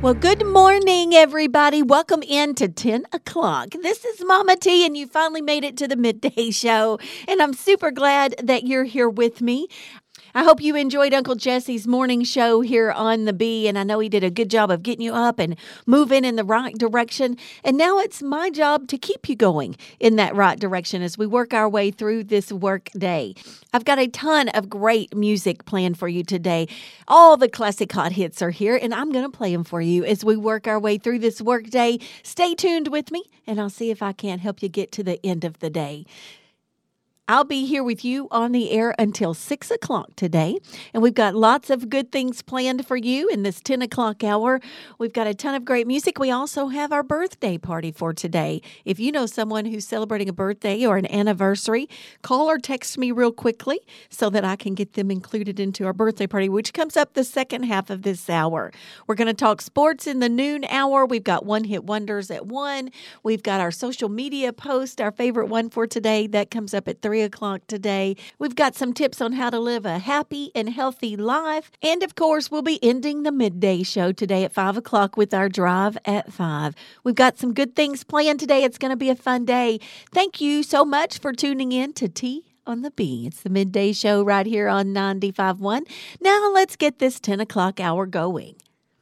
Well, good morning, everybody. Welcome in to 10 o'clock. This is Mama T, and you finally made it to the midday show. And I'm super glad that you're here with me. I hope you enjoyed Uncle Jesse's morning show here on the B, and I know he did a good job of getting you up and moving in the right direction. And now it's my job to keep you going in that right direction as we work our way through this work day. I've got a ton of great music planned for you today. All the classic hot hits are here, and I'm going to play them for you as we work our way through this work day. Stay tuned with me, and I'll see if I can't help you get to the end of the day. I'll be here with you on the air until 6 o'clock today, and we've got lots of good things planned for you in this 10 o'clock hour. We've got a ton of great music. We also have our birthday party for today. If you know someone who's celebrating a birthday or an anniversary, call or text me real quickly so that I can get them included into our birthday party, which comes up the second half of this hour. We're going to talk sports in the noon hour. We've got One Hit Wonders at 1. We've got our social media post, our favorite one for today. That comes up at 3 o'clock today. We've got some tips on how to live a happy and healthy life. And of course, we'll be ending the midday show today at 5 o'clock with our drive at 5. We've got some good things planned today. It's going to be a fun day. Thank you so much for tuning in to T on the B. It's the midday show right here on 95.1. Now let's get this 10 o'clock hour going.